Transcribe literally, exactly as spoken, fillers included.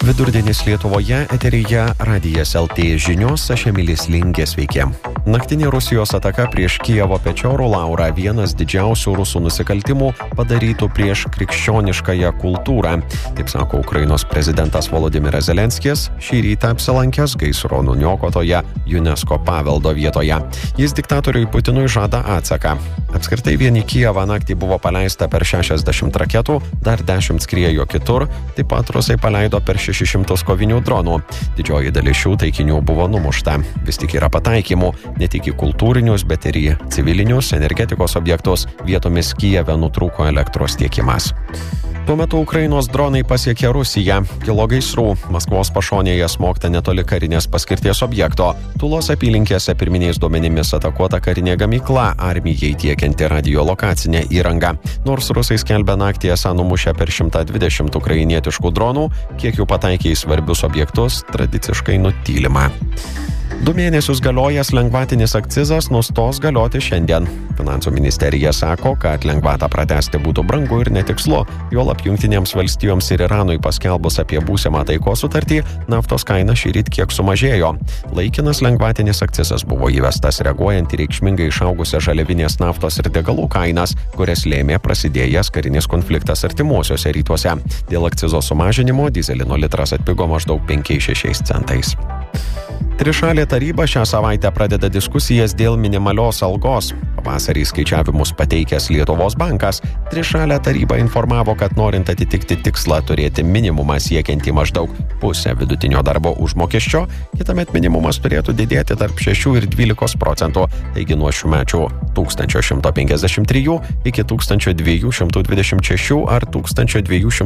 Vidurdienis Lietuvoje, eteryje Radijas L T žinios, aš Emilis Lingė, sveiki. Naktinė Rusijos ataka prieš Kijevo Pečiorų Laurą vienas didžiausių rusų nusikaltimų padarytų prieš krikščioniškąją kultūrą. Taip sako Ukrainos prezidentas Volodymyras Zelenskis, šį rytą apsilankęs gaisro nuniokotoje UNESCO paveldo vietoje. Jis diktatoriui Putinui žada atsaką. Apskritai vien į Kijevą naktį buvo paleista per šešiasdešimt raketų, dar dešimt skriejo kitur, taip pat rusai paleido per šešis šimtus kovinių dronų. Didžioji dalis šių taikinių buvo numušta. Vis tik yra pataikymų, ne tik į kultūrinius, bet ir į civilinius energetikos objektus. Vietomis Kijeve nutrūko elektros tiekimas. Tuo metu Ukrainos dronai pasiekė Rusiją. Kilo gaisrų. Maskvos pašonėje smogta netoli karinės paskirties objekto. Tulos apylinkėse pirminiais duomenimis atakuota karinė gamykla, armijai tiekianti radiolokacinę įrangą. Nors rusai skelbia naktį esą numušę per šimtą dvidešimt ukrainietiškų dronų, kiek jų pataikė į svarbius objektus, tradiciškai nutylima. Du mėnesius galiojęs lengvatinis akcizas nustos galioti šiandien. Finansų ministerija sako, kad lengvatą pratęsti būtų brangu ir netikslu. Juolab Jungtinėms valstijoms ir Iranui paskelbus apie būsimą taikos sutartį, naftos kaina šįryt kiek sumažėjo. Laikinas lengvatinis akcizas buvo įvestas reaguojant į reikšmingai išaugusią žaliavinės naftos ir degalų kainas, kurias lėmė prasidėjęs karinis konfliktas artimuosiuose rytuose. Dėl akcizo sumažinimo dyzelino litras atpigo maždaug penkiais šešiais centais. Trišalė taryba šią savaitę pradeda diskusijas dėl minimalios algos. Pavasarį skaičiavimus pateikęs Lietuvos bankas, trišalę tarybą informavo, kad norint atitikti tikslą turėti minimumą siekiantį maždaug pusę vidutinio darbo užmokesčio, kitąmet minimumas turėtų didėti tarp šešių ir dvylikos procentų, taigi nuo šių metų tūkstančio šimto penkiasdešimt trijų iki tūkstančio dviejų šimtų dvidešimt šešių ar tūkstančio dviejų šimtų